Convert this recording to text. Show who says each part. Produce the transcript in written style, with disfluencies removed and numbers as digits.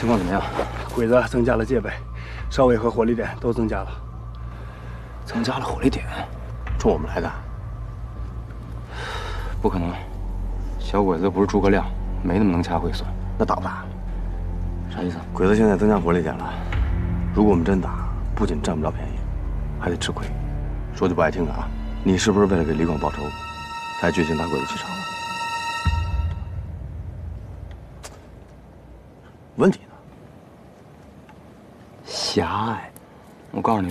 Speaker 1: 情况怎么样？
Speaker 2: 鬼子增加了戒备，哨位和火力点都增加了。
Speaker 1: 增加了火力点，
Speaker 3: 冲我们来的？
Speaker 1: 不可能，小鬼子又不是诸葛亮，没那么能掐会算。
Speaker 3: 那打不打？
Speaker 1: 啥意思？
Speaker 3: 鬼子现在增加火力点了，如果我们真打，不仅占不着便宜，还得吃亏。说句不爱听的啊，你是不是为了给李广报仇，才决心打鬼子气场的？问题呢？
Speaker 1: 狭隘。我告诉你，